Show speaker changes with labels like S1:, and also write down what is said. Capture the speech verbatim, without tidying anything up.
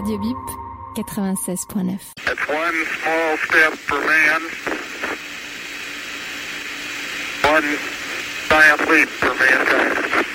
S1: Radio Bip, quatre-vingt-seize point neuf.
S2: It's one small step for man, one giant leap for mankind.